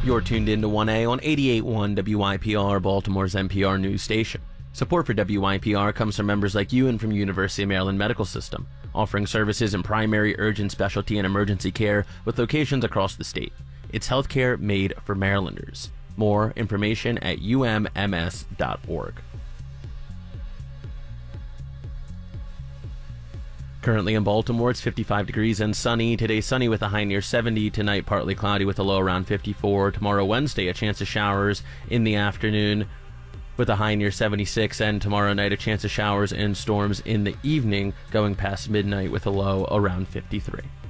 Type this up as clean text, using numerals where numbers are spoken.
You're tuned in to 1A on 88.1 WYPR, Baltimore's NPR news station. Support for WYPR comes from members like you and from University of Maryland Medical System, offering services in primary, urgent, specialty, and emergency care with locations across the state. It's healthcare made for Marylanders. More information at umms.org. Currently in Baltimore, it's 55 degrees and sunny. Today, sunny with a high near 70. Tonight, partly cloudy with a low around 54. Tomorrow, Wednesday, a chance of showers in the afternoon with a high near 76. And tomorrow night, a chance of showers and storms in the evening, going past midnight with a low around 53.